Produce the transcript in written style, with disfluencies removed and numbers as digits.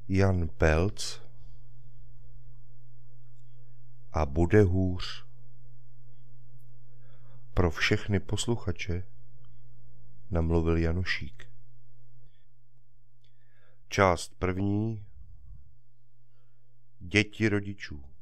Jan Pelc a bude hůř. Pro všechny posluchače namluvil Janošík. Část první. Děti rodičů.